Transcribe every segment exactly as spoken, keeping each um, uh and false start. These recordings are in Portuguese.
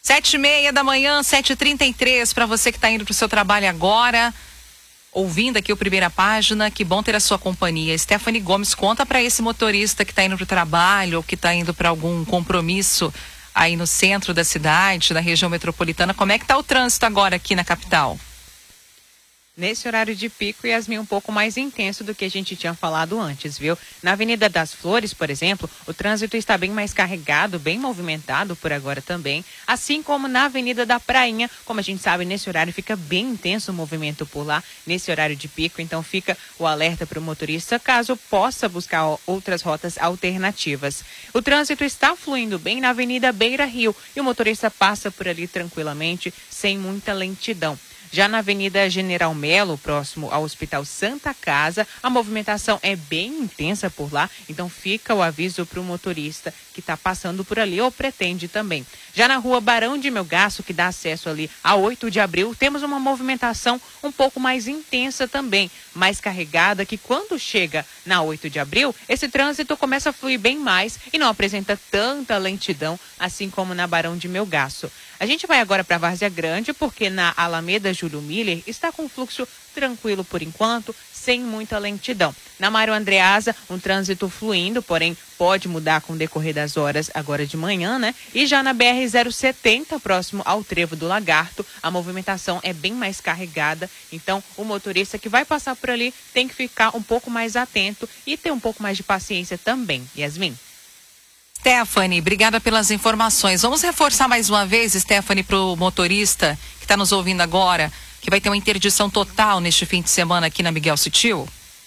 Sete e meia da manhã, sete e trinta e três, para você que está indo para o seu trabalho agora, ouvindo aqui o Primeira Página, que bom ter a sua companhia. Stephanie Gomes, conta para esse motorista que está indo para o trabalho ou que está indo para algum compromisso aí no centro da cidade, na região metropolitana, como é que está o trânsito agora aqui na capital? Nesse horário de pico, Yasmin, um pouco mais intenso do que a gente tinha falado antes, viu? Na Avenida das Flores, por exemplo, o trânsito está bem mais carregado, bem movimentado por agora também, assim como na Avenida da Prainha, como a gente sabe, nesse horário fica bem intenso o movimento por lá, nesse horário de pico, então fica o alerta para o motorista, caso possa buscar outras rotas alternativas. O trânsito está fluindo bem na Avenida Beira Rio e o motorista passa por ali tranquilamente, sem muita lentidão. Já na Avenida General Melo, próximo ao Hospital Santa Casa, a movimentação é bem intensa por lá, então fica o aviso para o motorista que está passando por ali ou pretende também. Já na rua Barão de Melgaço, que dá acesso ali a oito de abril, temos uma movimentação um pouco mais intensa também, mais carregada, que quando chega na oito de abril, esse trânsito começa a fluir bem mais e não apresenta tanta lentidão, assim como na Barão de Melgaço. A gente vai agora para Várzea Grande, porque na Alameda Júlio Miller está com fluxo tranquilo por enquanto, sem muita lentidão. Na Mário Andreasa, um trânsito fluindo, porém pode mudar com o decorrer das horas agora de manhã, né? E já na B R zero setenta, próximo ao Trevo do Lagarto, a movimentação é bem mais carregada, então o motorista que vai passar por ali tem que ficar um pouco mais atento e ter um pouco mais de paciência também. Yasmin. Stephanie, obrigada pelas informações. Vamos reforçar mais uma vez, Stephanie, para o motorista que está nos ouvindo agora, que vai ter uma interdição total neste fim de semana aqui na Miguel Sutil?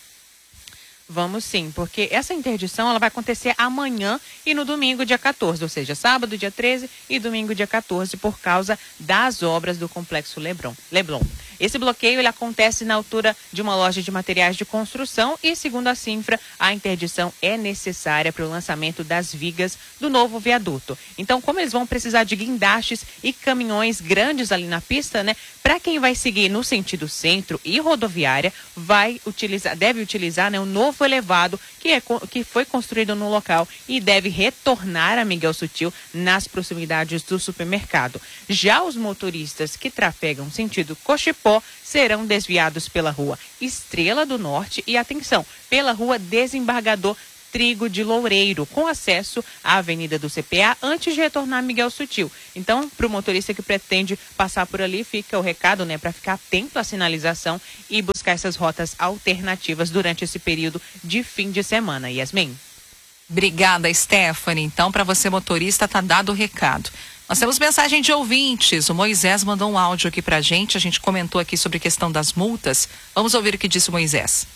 Vamos sim, porque essa interdição ela vai acontecer amanhã e no domingo, dia quatorze, ou seja, sábado, dia treze e domingo, dia quatorze, por causa das obras do Complexo Leblon. Leblon. Esse bloqueio ele acontece na altura de uma loja de materiais de construção e, segundo a Cinfra, a interdição é necessária para o lançamento das vigas do novo viaduto. Então, como eles vão precisar de guindastes e caminhões grandes ali na pista, né? Para quem vai seguir no sentido centro e rodoviária, vai utilizar, deve utilizar, né, um novo elevado que, é, que foi construído no local e deve retornar a Miguel Sutil nas proximidades do supermercado. Já os motoristas que trafegam sentido Cochipó serão desviados pela rua Estrela do Norte e, atenção, pela rua Desembargador Trigo de Loureiro, com acesso à Avenida do C P A antes de retornar a Miguel Sutil. Então, para o motorista que pretende passar por ali, fica o recado, né, para ficar atento à sinalização e buscar essas rotas alternativas durante esse período de fim de semana. Yasmin. Obrigada, Stephanie. Então, para você motorista, tá dado o recado. Nós temos mensagem de ouvintes. O Moisés mandou um áudio aqui pra gente. A gente comentou aqui sobre a questão das multas. Vamos ouvir o que disse o Moisés.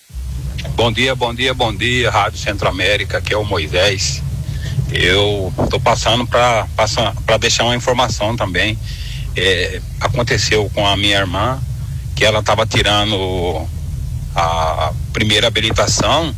Bom dia, bom dia, bom dia, Rádio Centro-América, aqui é o Moisés. Eu tô passando para para deixar uma informação também. É, aconteceu com a minha irmã, que ela estava tirando a primeira habilitação.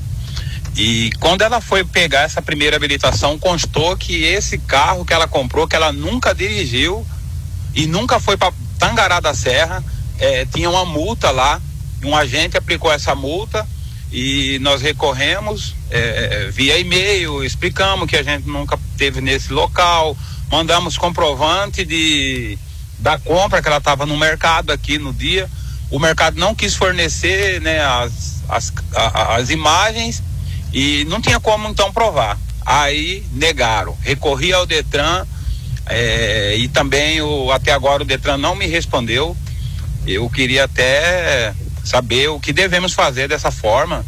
E quando ela foi pegar essa primeira habilitação, constou que esse carro que ela comprou, que ela nunca dirigiu e nunca foi para Tangará da Serra, é, tinha uma multa lá, um agente aplicou essa multa e nós recorremos é, via e-mail, explicamos que a gente nunca esteve nesse local, mandamos comprovante de, da compra que ela estava no mercado aqui no dia, o mercado não quis fornecer, né, as, as, a, as imagens. E não tinha como então provar. Aí negaram. Recorri ao Detran é, e também o, até agora o Detran não me respondeu. Eu queria até saber o que devemos fazer dessa forma.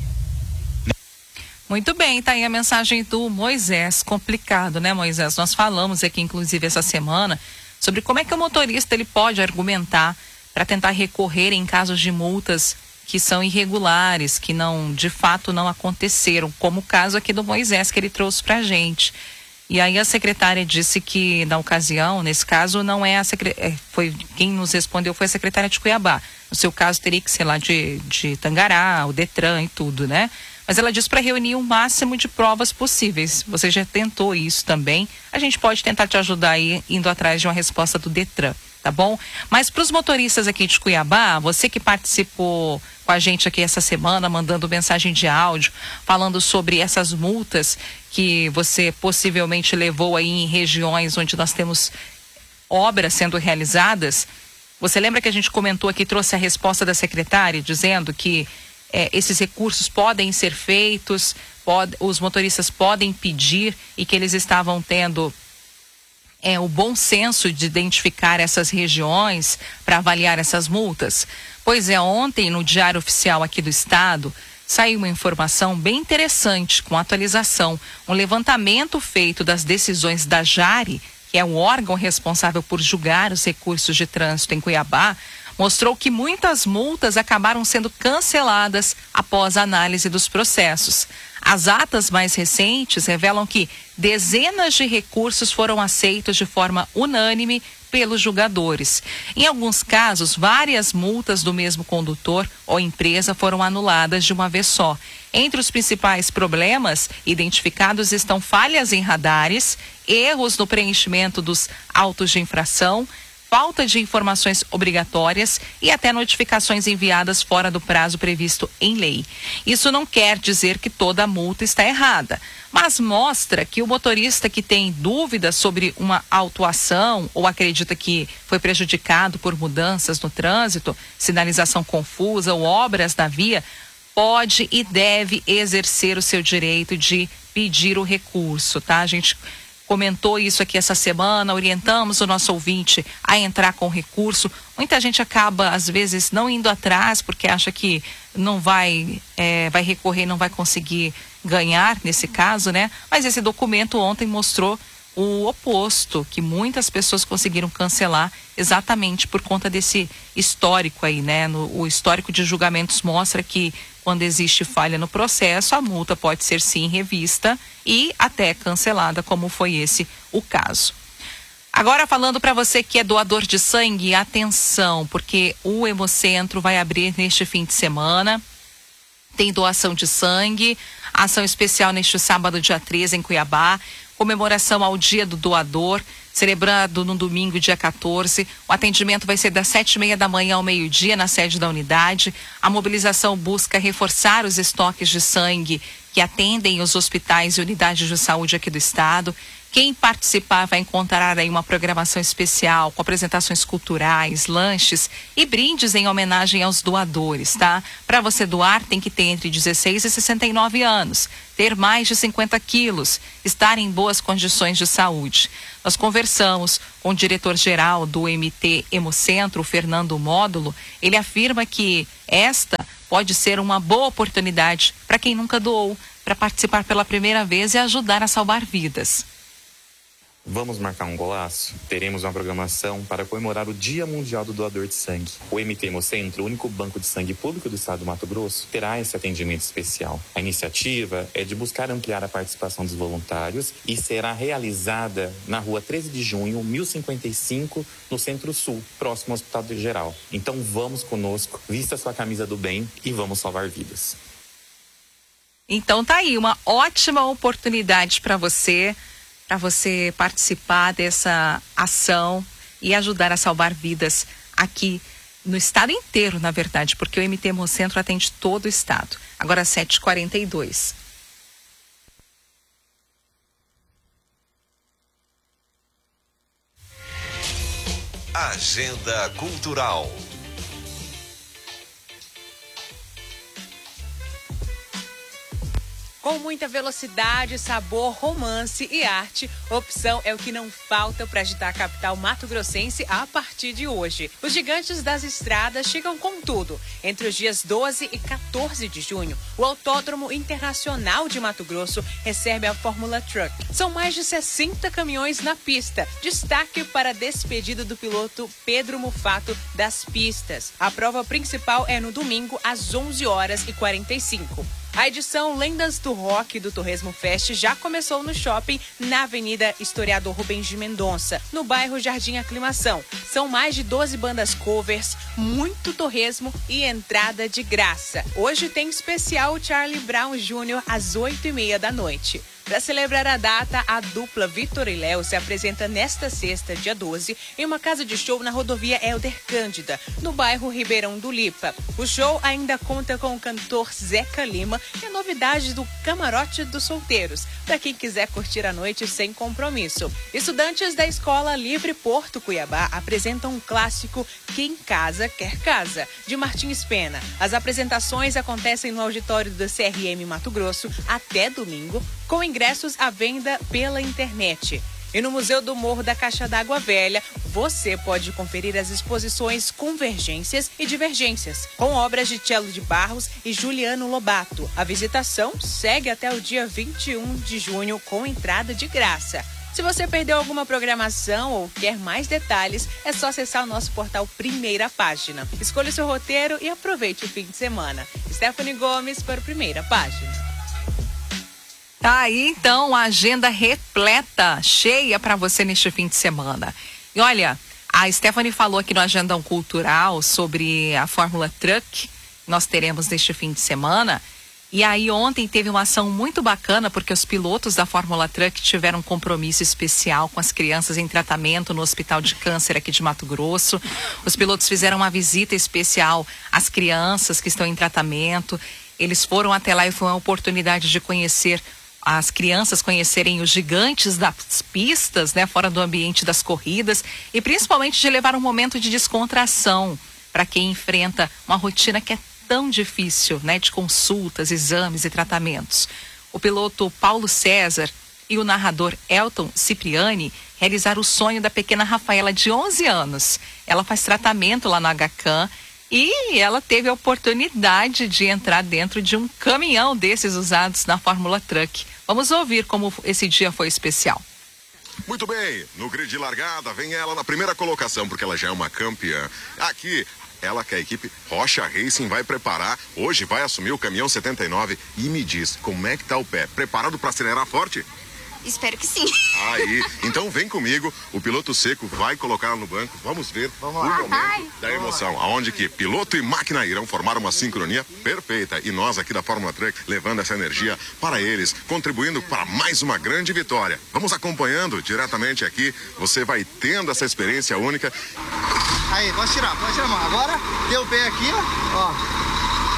Muito bem, tá aí a mensagem do Moisés. Complicado, né, Moisés? Nós falamos aqui, inclusive, essa semana, sobre como é que o motorista ele pode argumentar para tentar recorrer em casos de multas que são irregulares, que não, de fato não aconteceram, como o caso aqui do Moisés que ele trouxe pra gente. E aí a secretária disse que na ocasião, nesse caso, não é a secretária, foi quem nos respondeu foi a secretária de Cuiabá. No seu caso teria que ser lá de, de Tangará, o Detran e tudo, né? Mas ela disse para reunir o máximo de provas possíveis. Você já tentou isso também. A gente pode tentar te ajudar aí, indo atrás de uma resposta do Detran, tá bom? Mas para os motoristas aqui de Cuiabá, você que participou com a gente aqui essa semana, mandando mensagem de áudio, falando sobre essas multas que você possivelmente levou aí em regiões onde nós temos obras sendo realizadas. Você lembra que a gente comentou aqui, trouxe a resposta da secretária, dizendo que é, esses recursos podem ser feitos, pode, os motoristas podem pedir e que eles estavam tendo é, o bom senso de identificar essas regiões para avaliar essas multas? Pois é, ontem no Diário Oficial aqui do Estado, saiu uma informação bem interessante com atualização. Um levantamento feito das decisões da Jari, que é o órgão responsável por julgar os recursos de trânsito em Cuiabá, mostrou que muitas multas acabaram sendo canceladas após a análise dos processos. As atas mais recentes revelam que dezenas de recursos foram aceitos de forma unânime pelos julgadores. Em alguns casos, várias multas do mesmo condutor ou empresa foram anuladas de uma vez só. Entre os principais problemas identificados estão falhas em radares, erros no preenchimento dos autos de infração, falta de informações obrigatórias e até notificações enviadas fora do prazo previsto em lei. Isso não quer dizer que toda a multa está errada, mas mostra que o motorista que tem dúvidas sobre uma autuação ou acredita que foi prejudicado por mudanças no trânsito, sinalização confusa ou obras na via, pode e deve exercer o seu direito de pedir o recurso, tá? A gente comentou isso aqui essa semana, orientamos o nosso ouvinte a entrar com recurso. Muita gente acaba, às vezes, não indo atrás porque acha que não vai, é, vai recorrer, não vai conseguir ganhar nesse caso, né? Mas esse documento ontem mostrou o oposto, que muitas pessoas conseguiram cancelar exatamente por conta desse histórico aí, né? No, o histórico de julgamentos mostra que quando existe falha no processo, a multa pode ser sim revista e até cancelada, como foi esse o caso. Agora falando para você que é doador de sangue, atenção, porque o Hemocentro vai abrir neste fim de semana. Tem doação de sangue, ação especial neste sábado, dia treze, em Cuiabá, comemoração ao Dia do Doador, celebrado no domingo, dia quatorze. O atendimento vai ser das sete e meia da manhã ao meio-dia na sede da unidade. A mobilização busca reforçar os estoques de sangue que atendem os hospitais e unidades de saúde aqui do estado. Quem participar vai encontrar aí uma programação especial com apresentações culturais, lanches e brindes em homenagem aos doadores, tá? Para você doar, tem que ter entre dezesseis e sessenta e nove anos, ter mais de cinquenta quilos, estar em boas condições de saúde. Nós conversamos com o diretor-geral do M T Hemocentro, Fernando Módulo. Ele afirma que esta pode ser uma boa oportunidade para quem nunca doou, para participar pela primeira vez e ajudar a salvar vidas. Vamos marcar um golaço? Teremos uma programação para comemorar o Dia Mundial do Doador de Sangue. O M T Hemocentro, o único banco de sangue público do estado do Mato Grosso, terá esse atendimento especial. A iniciativa é de buscar ampliar a participação dos voluntários e será realizada na rua treze de junho, mil e cinquenta e cinco, no Centro-Sul, próximo ao Hospital Geral. Então vamos conosco, vista sua camisa do bem e vamos salvar vidas. Então tá aí, uma ótima oportunidade para você, para você participar dessa ação e ajudar a salvar vidas aqui no estado inteiro, na verdade, porque o M T Hemocentro atende todo o estado. Agora sete e quarenta e dois. Agenda Cultural. Com muita velocidade, sabor, romance e arte, opção é o que não falta para agitar a capital mato-grossense a partir de hoje. Os gigantes das estradas chegam com tudo. Entre os dias doze e quatorze de junho, o Autódromo Internacional de Mato Grosso recebe a Fórmula Truck. São mais de sessenta caminhões na pista. Destaque para a despedida do piloto Pedro Mufato das pistas. A prova principal é no domingo, às onze horas e quarenta e cinco. A edição Lendas do Rock do Torresmo Fest já começou no shopping na Avenida Historiador Rubens de Mendonça, no bairro Jardim Aclimação. São mais de doze bandas covers, muito torresmo e entrada de graça. Hoje tem especial Charlie Brown Júnior às oito e meia da noite. Para celebrar a data, a dupla Vitor e Léo se apresenta nesta sexta, dia doze, em uma casa de show na rodovia Helder Cândida, no bairro Ribeirão do Lipa. O show ainda conta com o cantor Zeca Lima e a novidade do Camarote dos Solteiros, para quem quiser curtir a noite sem compromisso. Estudantes da Escola Livre Porto Cuiabá apresentam um clássico Quem Casa Quer Casa, de Martins Pena. As apresentações acontecem no auditório do C R M Mato Grosso até domingo, com ingressos à venda pela internet. E no Museu do Morro da Caixa d'Água Velha, você pode conferir as exposições Convergências e Divergências, com obras de Tchelo de Barros e Juliano Lobato. A visitação segue até o dia vinte e um de junho, com entrada de graça. Se você perdeu alguma programação ou quer mais detalhes, é só acessar o nosso portal Primeira Página. Escolha o seu roteiro e aproveite o fim de semana. Stephanie Gomes para o Primeira Página. Tá aí, então, a agenda repleta, cheia para você neste fim de semana. E olha, a Stephanie falou aqui no Agendão Cultural sobre a Fórmula Truck, nós teremos neste fim de semana. E aí ontem teve uma ação muito bacana, porque os pilotos da Fórmula Truck tiveram um compromisso especial com as crianças em tratamento no Hospital de Câncer aqui de Mato Grosso. Os pilotos fizeram uma visita especial às crianças que estão em tratamento. Eles foram até lá e foi uma oportunidade de conhecer as crianças conhecerem os gigantes das pistas, né, fora do ambiente das corridas, e principalmente de levar um momento de descontração para quem enfrenta uma rotina que é tão difícil, né, de consultas, exames e tratamentos. O piloto Paulo César e o narrador Elton Cipriani realizaram o sonho da pequena Rafaela, de onze anos. Ela faz tratamento lá no H C A M e ela teve a oportunidade de entrar dentro de um caminhão desses usados na Fórmula Truck. Vamos ouvir como esse dia foi especial. Muito bem, no grid de largada vem ela na primeira colocação, porque ela já é uma campeã. Aqui, ela que a equipe Rocha Racing vai preparar, hoje vai assumir o caminhão setenta e nove. E me diz, como é que tá o pé? Preparado para acelerar forte? Espero que sim. Aí, então vem comigo, o piloto seco vai colocar ela no banco, vamos ver vamos lá. O momento Ai. da emoção, aonde que piloto e máquina irão formar uma sincronia perfeita, e nós aqui da Fórmula Truck levando essa energia para eles, contribuindo para mais uma grande vitória. Vamos acompanhando diretamente aqui, você vai tendo essa experiência única. Aí, pode tirar, pode tirar a mão. Agora, deu o pé aqui, ó, ó.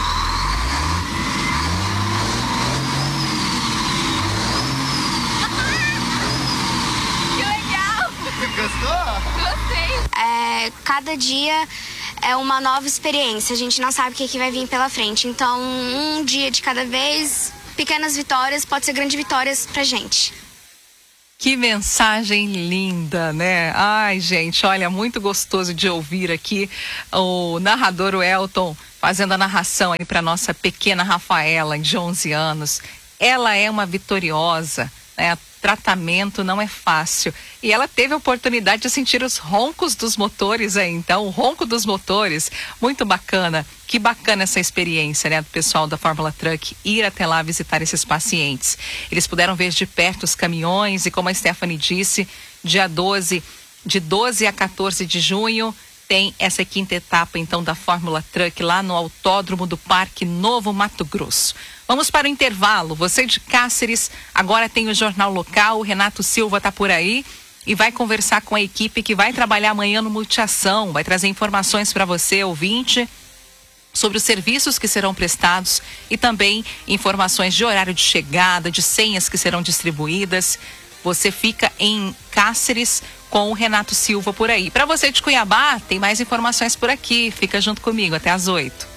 Gostou? Gostei. É, cada dia é uma nova experiência. A gente não sabe o que, que vai vir pela frente. Então, um dia de cada vez, pequenas vitórias, pode ser grandes vitórias pra gente. Que mensagem linda, né? Ai, gente, olha, muito gostoso de ouvir aqui o narrador, o Elton, fazendo a narração aí pra nossa pequena Rafaela, de onze anos. Ela é uma vitoriosa, né? Tratamento não é fácil. E ela teve a oportunidade de sentir os roncos dos motores aí, então, o ronco dos motores, muito bacana. Que bacana essa experiência, né, do pessoal da Fórmula Truck, ir até lá visitar esses pacientes. Eles puderam ver de perto os caminhões e, como a Stephanie disse, dia doze, de doze a quatorze de junho, tem essa quinta etapa, então, da Fórmula Truck lá no Autódromo do Parque Novo Mato Grosso. Vamos para o intervalo. Você de Cáceres, agora tem o Jornal Local, o Renato Silva está por aí e vai conversar com a equipe que vai trabalhar amanhã no Multiação, vai trazer informações para você, ouvinte, sobre os serviços que serão prestados e também informações de horário de chegada, de senhas que serão distribuídas. Você fica em Cáceres com o Renato Silva por aí. Para você de Cuiabá, tem mais informações por aqui. Fica junto comigo até às oito.